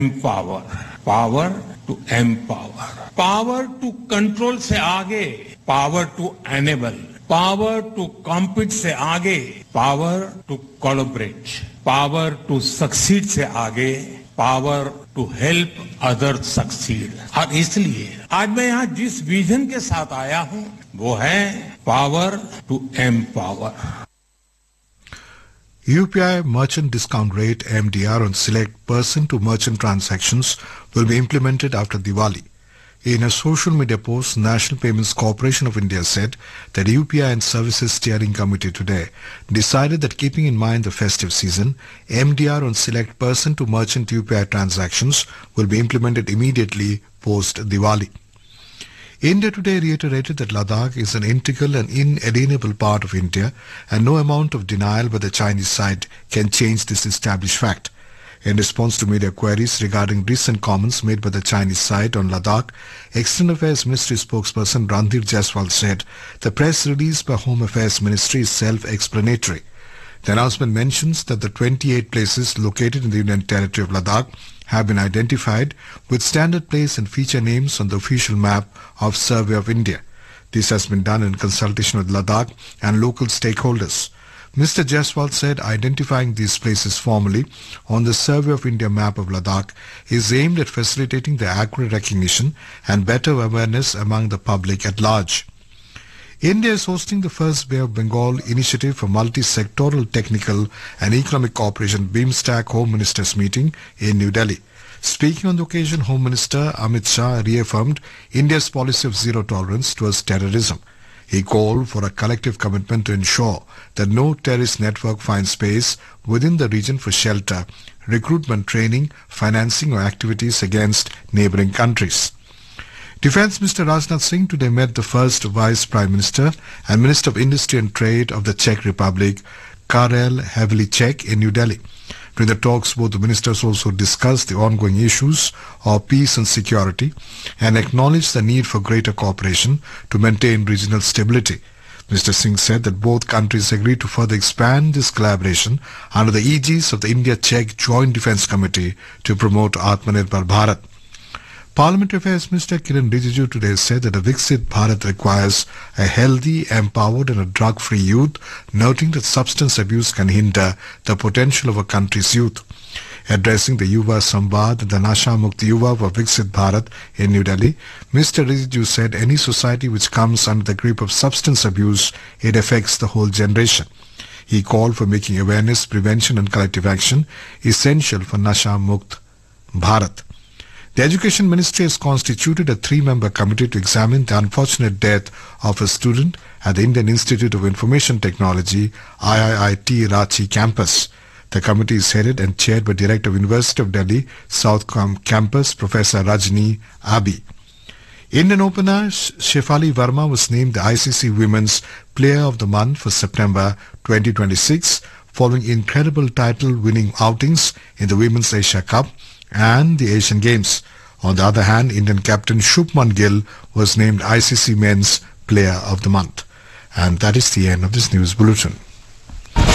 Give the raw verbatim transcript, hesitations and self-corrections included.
Power power to empower power to control से आगे power to enable power to compete से आगे power to collaborate power to succeed से आगे power to help other succeed. और इसलिए आज मैं यहाँ जिस विजन के साथ आया हूँ वो है power to empower. U P I merchant discount rate M D R on select person-to-merchant transactions will be implemented after Diwali. In a social media post, National Payments Corporation of India said that U P I and Services Steering Committee today decided that keeping in mind the festive season, M D R on select person-to-merchant U P I transactions will be implemented immediately post-Diwali. India today reiterated that Ladakh is an integral and inalienable part of India and no amount of denial by the Chinese side can change this established fact. In response to media queries regarding recent comments made by the Chinese side on Ladakh, External Affairs Ministry spokesperson Randhir Jaiswal said the press release by Home Affairs Ministry is self-explanatory. The announcement mentions that the twenty-eight places located in the Union Territory of Ladakh have been identified with standard place and feature names on the official map of Survey of India. This has been done in consultation with Ladakh and local stakeholders. Mister Jaiswal said identifying these places formally on the Survey of India map of Ladakh is aimed at facilitating the accurate recognition and better awareness among the public at large. India is hosting the first Bay of Bengal initiative for multi-sectoral technical and economic cooperation BIMSTEC Home Ministers meeting in New Delhi. Speaking on the occasion, Home Minister Amit Shah reaffirmed India's policy of zero tolerance towards terrorism. He called for a collective commitment to ensure that no terrorist network finds space within the region for shelter, recruitment training, financing or activities against neighboring countries. Defence Minister Rajnath Singh today met the first Vice Prime Minister and Minister of Industry and Trade of the Czech Republic, Karel Havlicek, in New Delhi. During the talks, both the ministers also discussed the ongoing issues of peace and security and acknowledged the need for greater cooperation to maintain regional stability. Mister Singh said that both countries agreed to further expand this collaboration under the aegis of the India-Czech Joint Defence Committee to promote Atmanirbhar Bharat. Parliamentary Affairs Minister Kiran Rijiju today said that a Viksit Bharat requires a healthy, empowered and a drug-free youth, noting that substance abuse can hinder the potential of a country's youth. Addressing the Yuva Samvad, the Nasha Mukti Yuva for Viksit Bharat in New Delhi, Mister Rijiju said any society which comes under the grip of substance abuse, it affects the whole generation. He called for making awareness, prevention and collective action essential for Nasha Mukt Bharat. The Education Ministry has constituted a three-member committee to examine the unfortunate death of a student at the Indian Institute of Information Technology, I I I T Ranchi campus. The committee is headed and chaired by Director of University of Delhi, South Campus, Professor Rajni Abi. Indian opener Shefali Verma was named the I C C Women's Player of the Month for September twenty twenty-six, following incredible title-winning outings in the Women's Asia Cup and the Asian Games. On the other hand, Indian captain Shubman Gill was named I C C Men's Player of the Month. And that is the end of this news bulletin.